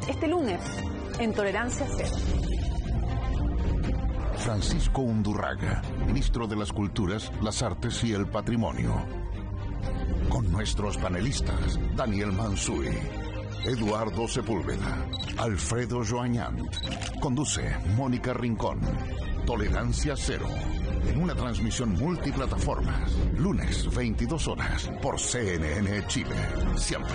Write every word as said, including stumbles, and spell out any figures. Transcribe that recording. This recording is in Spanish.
este lunes en Tolerancia Cero. Francisco Undurraga, ministro de las Culturas, las Artes y el Patrimonio. Con nuestros panelistas, Daniel Mansuy, Eduardo Sepúlveda, Alfredo Joañant. Conduce Mónica Rincón. Tolerancia Cero. En una transmisión multiplataformas. Lunes, veintidós horas, por C N N Chile. Siempre